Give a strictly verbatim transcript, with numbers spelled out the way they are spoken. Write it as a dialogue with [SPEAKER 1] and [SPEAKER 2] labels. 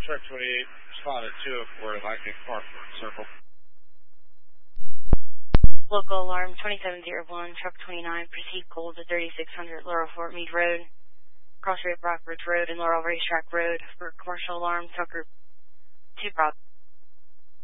[SPEAKER 1] Truck twenty-eight, spotted two oh four, Lightning Park Circle.
[SPEAKER 2] Local alarm twenty-seven oh one, truck twenty-nine, proceed cold to thirty-six hundred Laurel Fort Meade Road, Cross Rape Rockbridge Road, and Laurel Racetrack Road for commercial alarm, Tucker two Bravo.